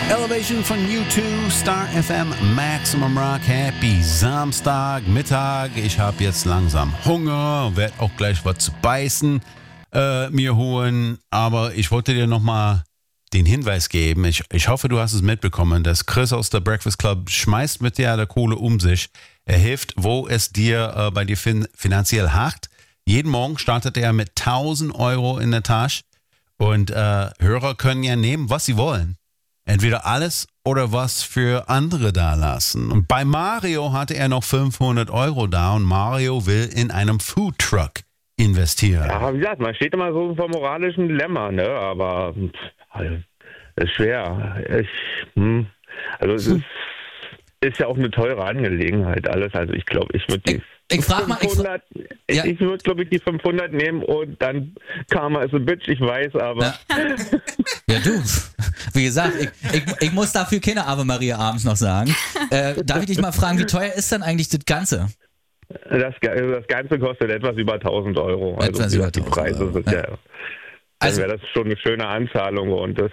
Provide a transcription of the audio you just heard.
Elevation von U2, Star FM, Maximum Rock. Happy Samstag, Mittag. Ich habe jetzt langsam Hunger, werde auch gleich was zu beißen mir holen. Aber ich wollte dir nochmal den Hinweis geben. Ich hoffe, du hast es mitbekommen, dass Chris aus der Breakfast Club schmeißt mit dir der Kohle um sich. Er hilft, wo es dir bei dir finanziell hakt. Jeden Morgen startet er mit 1.000 Euro in der Tasche. Und Hörer können ja nehmen, was sie wollen. Entweder alles oder was für andere da lassen. Und bei Mario hatte er noch 500 Euro da und Mario will in einem Foodtruck investieren. Ja, wie gesagt, man steht immer so vor moralischen Dilemma, ne? Aber es ist schwer. Es ist ja auch eine teure Angelegenheit alles. Also ich glaube, ich würde die 500, ich würde, glaube ich, die 500 nehmen und dann Karma is a bitch, ich weiß, aber... Ja, du, wie gesagt, ich muss dafür keine Ave Maria abends noch sagen. Darf ich dich mal fragen, wie teuer ist denn eigentlich das Ganze? Das Ganze kostet etwas über 1.000 Euro. Also etwas über 1.000 die Preise Euro. sind dann wäre das schon eine schöne Anzahlung und das